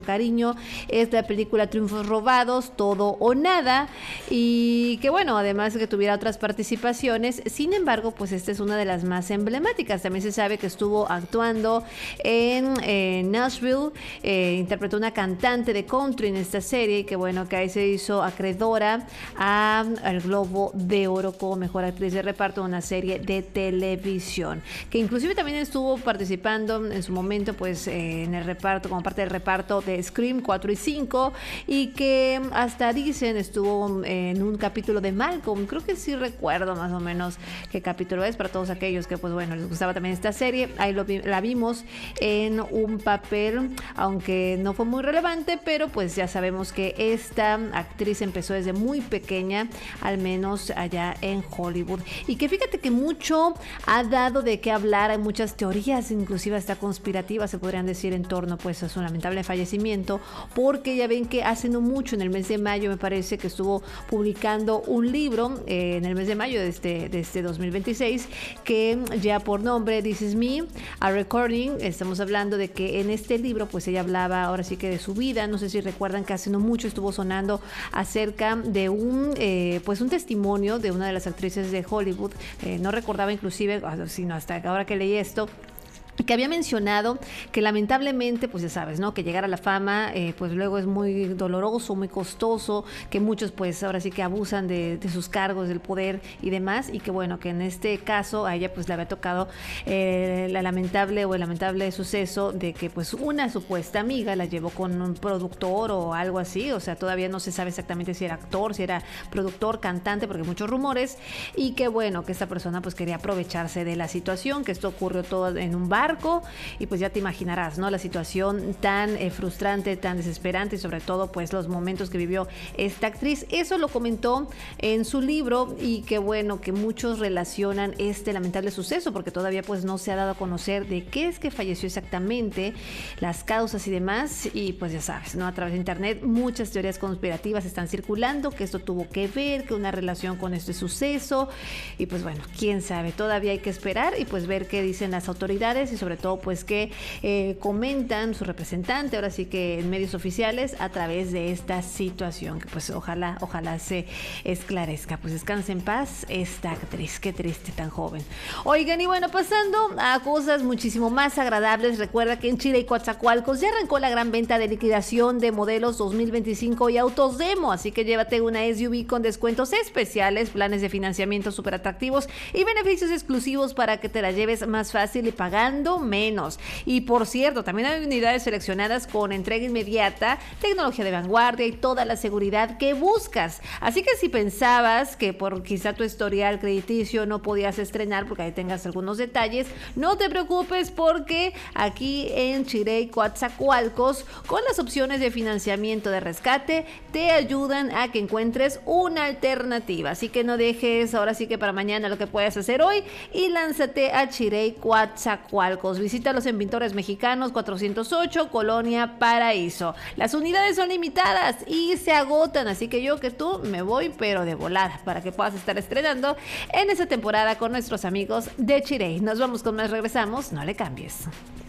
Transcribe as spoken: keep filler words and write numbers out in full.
cariño, es la película Triunfos Robados, Todo o Nada, y que bueno, además de que tuviera otras participaciones, sin embargo, pues esta es una de las más emblemáticas. También se sabe que estuvo actuando en eh, Nashville, eh, interpretó una cantante de country en esta serie, y que bueno, que ahí se hizo acreedora a, al Globo de Oro como mejor actriz de reparto en una serie de televisión, que inclusive también estuvo participando en su momento, pues eh, en el reparto, como parte del reparto de Scream cuatro y cinco, y que hasta dicen estuvo en un capítulo de Malcolm. Creo que sí recuerdo más o menos qué capítulo es, para todos aquellos que pues bueno les gustaba también esta serie. Ahí lo vi, la vimos en un papel, aunque no fue muy relevante, pero pues ya sabemos que esta actriz empezó desde muy pequeña, al menos allá en Hollywood, y que fíjate que mucho ha dado de qué hablar. Hay muchas teorías, inclusive hasta conspirativas se podrían decir, en torno pues a su lamentable fallecimiento, porque ya ven que hace no mucho, en el mes de mayo me parece que estuvo publicando un libro, eh, en el mes de mayo de este, de este dos mil veintiséis, que ya por nombre This Is Me, a Recording. Estamos hablando de que en este libro pues ella hablaba ahora sí que de su vida. No sé si recuerdan que hace no mucho estuvo sonando acerca de un eh, pues un testimonio de una de las actrices de Hollywood, eh, no recordaba inclusive, sino hasta ahora que leí esto, que había mencionado que lamentablemente, pues ya sabes, ¿no? Que llegar a la fama, eh, pues luego es muy doloroso, muy costoso, que muchos pues ahora sí que abusan de, de sus cargos, del poder y demás, y que bueno, que en este caso a ella pues le había tocado eh, la lamentable o el lamentable suceso de que pues una supuesta amiga la llevó con un productor o algo así. O sea, todavía no se sabe exactamente si era actor, si era productor, cantante, porque hay muchos rumores, y que bueno, que esta persona pues quería aprovecharse de la situación, que esto ocurrió todo en un bar, y pues ya te imaginarás, ¿no? La situación tan eh, frustrante, tan desesperante, y sobre todo pues los momentos que vivió esta actriz. Eso lo comentó en su libro, y que bueno, que muchos relacionan este lamentable suceso, porque todavía pues no se ha dado a conocer de qué es que falleció exactamente, las causas y demás. Y pues ya sabes, ¿no? A través de internet muchas teorías conspirativas están circulando, que esto tuvo que ver, que una relación con este suceso, y pues bueno, quién sabe, todavía hay que esperar y pues ver qué dicen las autoridades, y sobre todo pues que eh, comentan su representante, ahora sí que en medios oficiales, a través de esta situación, que pues ojalá, ojalá se esclarezca. Pues descanse en paz esta actriz, qué triste, tan joven. Oigan, y bueno, pasando a cosas muchísimo más agradables, recuerda que en Chile y Coatzacoalcos ya arrancó la gran venta de liquidación de modelos dos mil veinticinco y autos demo, así que llévate una S U V con descuentos especiales, planes de financiamiento súper atractivos y beneficios exclusivos para que te la lleves más fácil y pagando menos. Y por cierto, también hay unidades seleccionadas con entrega inmediata, tecnología de vanguardia y toda la seguridad que buscas. Así que si pensabas que por quizá tu historial crediticio no podías estrenar porque ahí tengas algunos detalles, no te preocupes, porque aquí en Chirey, Coatzacoalcos, con las opciones de financiamiento de rescate, te ayudan a que encuentres una alternativa. Así que no dejes ahora sí que para mañana lo que puedas hacer hoy y lánzate a Chirey, Coatzacoalcos. Visítalos en Pintores Mexicanos cuatrocientos ocho, Colonia Paraíso. Las unidades son limitadas y se agotan, así que yo que tú me voy pero de volada, para que puedas estar estrenando en esta temporada con nuestros amigos de Chirey. Nos vamos con más, regresamos, no le cambies.